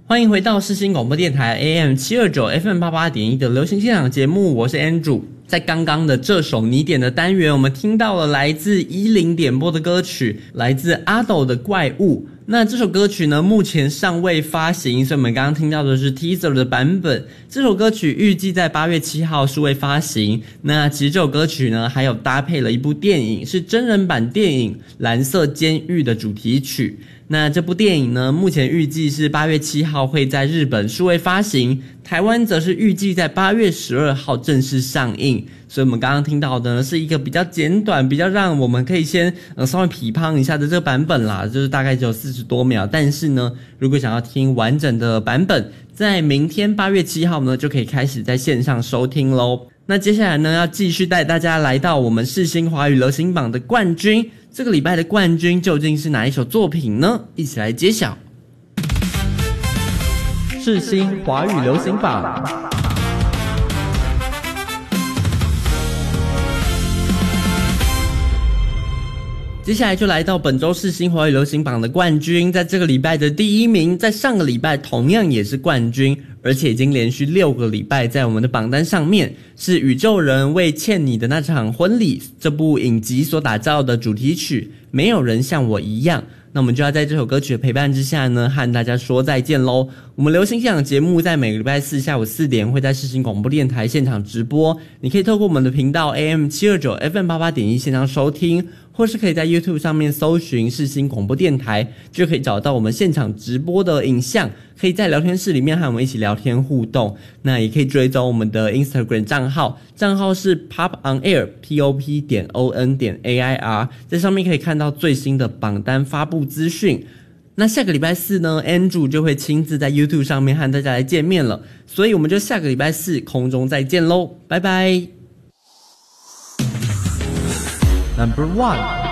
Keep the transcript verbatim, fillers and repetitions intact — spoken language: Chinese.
欢迎回到世新广播电台 A M 七二九 F M 八八点一 的流行现场节目，我是 Andrew。在刚刚的这首你点的单元，我们听到了来自一零点播的歌曲，来自阿斗的怪物。那这首歌曲呢，目前尚未发行，所以我们刚刚听到的是 teaser 的版本。这首歌曲预计在八月七号数位发行。那其实这首歌曲呢，还有搭配了一部电影，是真人版电影《蓝色监狱》的主题曲。那这部电影呢，目前预计是八月七号会在日本数位发行，台湾则是预计在八月十二号正式上映。所以我们刚刚听到的呢，是一个比较简短，比较让我们可以先呃稍微批判一下的这个版本啦，就是大概只有四十多秒。但是呢，如果想要听完整的版本，在明天八月七号呢，就可以开始在线上收听咯。那接下来呢，要继续带大家来到我们世新华语流行榜的冠军。这个礼拜的冠军究竟是哪一首作品呢？一起来揭晓。世新华语流行榜。接下来就来到本周世新华语流行榜的冠军，在这个礼拜的第一名，在上个礼拜同样也是冠军，而且已经连续六个礼拜在我们的榜单上面，是宇宙人为欠你的那场婚礼这部影集所打造的主题曲，没有人像我一样。那我们就要在这首歌曲的陪伴之下呢，和大家说再见咯。我们流行现场节目在每个礼拜四下午四点会在世新广播电台现场直播，你可以透过我们的频道 A M 七二九 F M 八八点一 线上收听，或是可以在 YouTube 上面搜寻世新广播电台，就可以找到我们现场直播的影像，可以在聊天室里面和我们一起聊天互动。那也可以追踪我们的 Instagram 账号，账号是 Pop On Air P O P 点 O N 点 A I R， 在上面可以看到最新的榜单发布资讯。那下个礼拜四呢 Andrew 就会亲自在 YouTube 上面和大家来见面了，所以我们就下个礼拜四空中再见咯，拜拜。Number one